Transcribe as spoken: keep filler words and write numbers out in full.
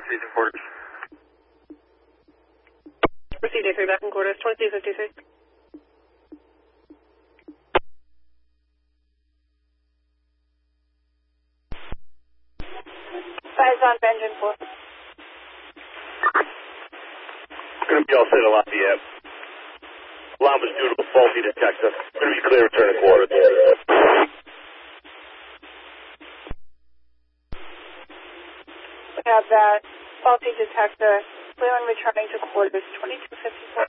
proceed to quarters. Proceed A three back in quarters, twenty-two fifty-six. Eyes on engine four. Going to be all set in Lafayette. Alarm was due to a faulty detector. Going to be clear return to quarters. We have that faulty detector. Clear and returning to quarters, twenty-two fifty-four.